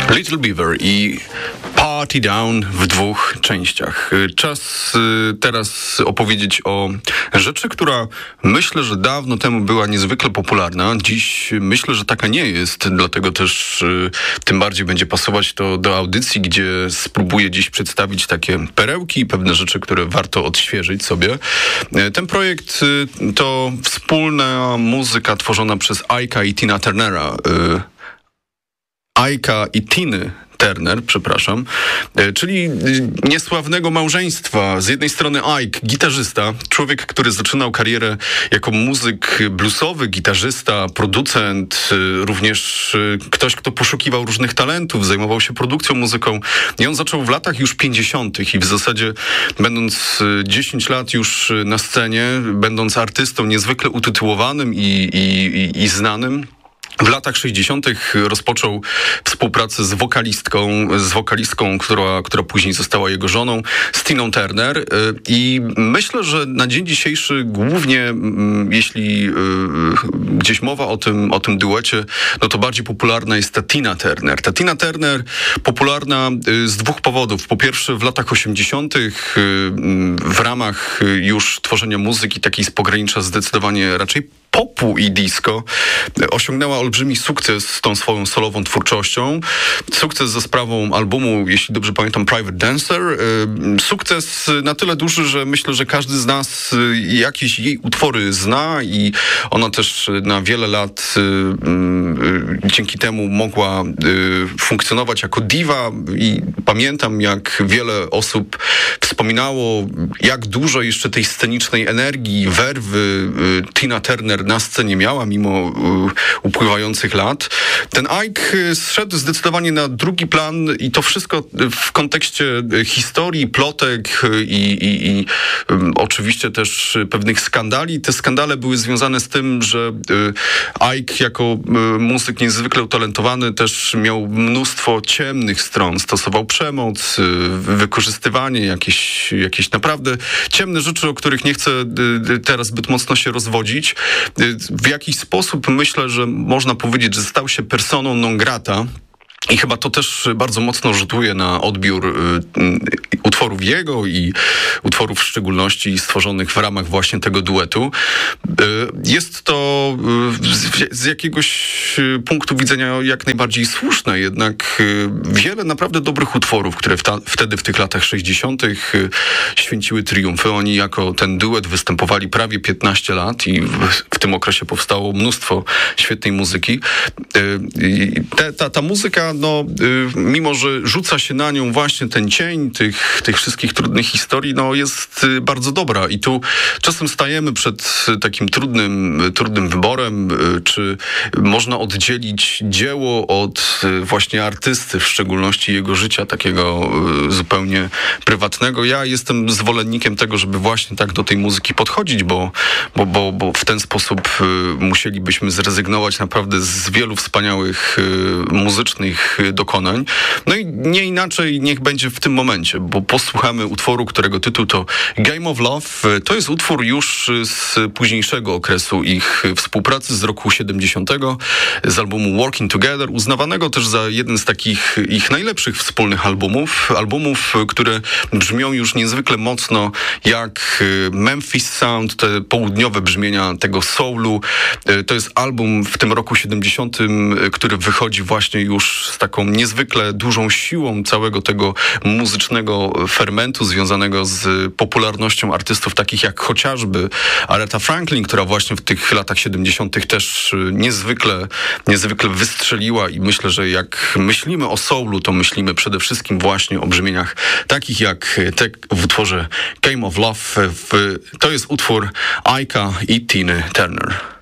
Little Beaver i Party Down w dwóch częściach. Czas teraz opowiedzieć o rzeczy, która myślę, że dawno temu była niezwykle popularna. Dziś myślę, że taka nie jest, dlatego też tym bardziej będzie pasować to do audycji, gdzie spróbuję dziś przedstawić takie perełki i pewne rzeczy, które warto odświeżyć sobie. Ten projekt to wspólna muzyka tworzona przez Ike'a i Tina Turnera. Ike'a i Tiny Turner, przepraszam, czyli niesławnego małżeństwa. Z jednej strony Ike, gitarzysta, człowiek, który zaczynał karierę jako muzyk bluesowy, gitarzysta, producent, również ktoś, kto poszukiwał różnych talentów, zajmował się produkcją, muzyką i on zaczął w latach już 50. i w zasadzie będąc 10 lat już na scenie, będąc artystą niezwykle utytułowanym i znanym, w latach 60. rozpoczął współpracę z wokalistką, która później została jego żoną, z Tiną Turner. I myślę, że na dzień dzisiejszy głównie, jeśli gdzieś mowa o tym duecie, no to bardziej popularna jest ta Tina Turner. Ta Tina Turner popularna z dwóch powodów. Po pierwsze, w latach 80. w ramach już tworzenia muzyki takiej z pogranicza zdecydowanie raczej popu i disco osiągnęła olbrzymi sukces z tą swoją solową twórczością. Sukces za sprawą albumu, jeśli dobrze pamiętam, Private Dancer. Sukces na tyle duży, że myślę, że każdy z nas jakieś jej utwory zna i ona też na wiele lat dzięki temu mogła funkcjonować jako diva i pamiętam, jak wiele osób wspominało, jak dużo jeszcze tej scenicznej energii, werwy Tina Turner na scenie miała, mimo upływających lat. Ten Ike zszedł zdecydowanie na drugi plan i to wszystko w kontekście historii, plotek i oczywiście też pewnych skandali. Te skandale były związane z tym, że Ike jako muzyk niezwykle utalentowany też miał mnóstwo ciemnych stron. Stosował przemoc, wykorzystywanie, jakieś naprawdę ciemne rzeczy, o których nie chcę teraz zbyt mocno się rozwodzić. W jakiś sposób myślę, że można powiedzieć, że stał się personą non grata. I chyba to też bardzo mocno rzutuje na odbiór utworów jego i utworów w szczególności stworzonych w ramach właśnie tego duetu. Jest to z jakiegoś punktu widzenia jak najbardziej słuszne, jednak wiele naprawdę dobrych utworów, które wtedy w tych latach 60. święciły triumfy. Oni jako ten duet występowali prawie 15 lat i w tym okresie powstało mnóstwo świetnej muzyki. Ta muzyka, no, mimo że rzuca się na nią właśnie ten cień tych wszystkich trudnych historii, no, jest bardzo dobra. I tu czasem stajemy przed takim trudnym wyborem, czy można oddzielić dzieło od właśnie artysty, w szczególności jego życia takiego zupełnie prywatnego. Ja jestem zwolennikiem tego, żeby właśnie tak do tej muzyki podchodzić, bo w ten sposób musielibyśmy zrezygnować naprawdę z wielu wspaniałych muzycznych dokonań. No i nie inaczej niech będzie w tym momencie, bo posłuchamy utworu, którego tytuł to Game of Love. To jest utwór już z późniejszego okresu ich współpracy z roku 70. z albumu Working Together, uznawanego też za jeden z takich ich najlepszych wspólnych albumów, które brzmią już niezwykle mocno jak Memphis Sound, te południowe brzmienia tego soulu. To jest album w tym roku 70., który wychodzi właśnie już z taką niezwykle dużą siłą całego tego muzycznego fermentu związanego z popularnością artystów takich jak chociażby Aretha Franklin, która właśnie w tych latach 70. też niezwykle wystrzeliła i myślę, że jak myślimy o soulu, to myślimy przede wszystkim właśnie o brzmieniach takich jak te w utworze Game of Love. To jest utwór Ike'a i Tiny Turner.